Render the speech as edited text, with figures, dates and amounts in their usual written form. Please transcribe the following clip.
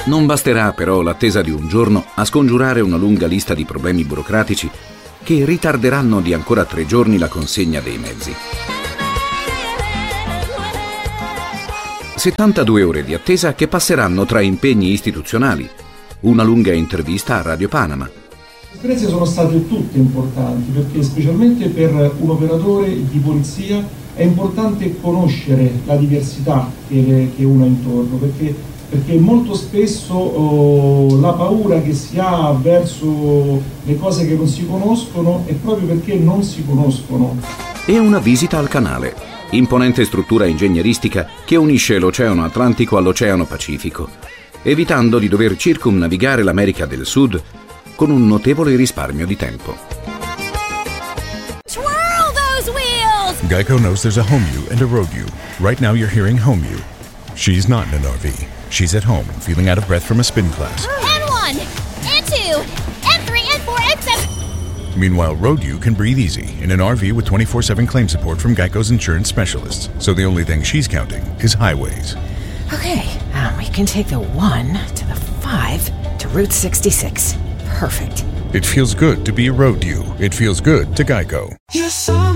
Non basterà però l'attesa di un giorno a scongiurare una lunga lista di problemi burocratici che ritarderanno di ancora 3 giorni la consegna dei mezzi. 72 ore di attesa che passeranno tra impegni istituzionali, una lunga intervista a Radio Panama. Le esperienze sono state tutte importanti perché specialmente per un operatore di polizia è importante conoscere la diversità che uno ha intorno, perché molto spesso la paura che si ha verso le cose che non si conoscono è proprio perché non si conoscono. E una visita al canale, imponente struttura ingegneristica che unisce l'Oceano Atlantico all'Oceano Pacifico, evitando di dover circumnavigare l'America del Sud con un notevole risparmio di tempo. Twirl those wheels! Geico knows there's a home you and a road you. Right now you're hearing home you. She's not in an RV. She's at home, feeling out of breath from a spin class. And 1, and 2, and 3, and 4, and 7. Meanwhile, road you can breathe easy in an RV with 24/7 claim support from Geico's insurance specialists. So the only thing she's counting is highways. Okay, we can take the 1 to the 5 to Route 66. Perfect. It feels good to be a road you. It feels good to Geico.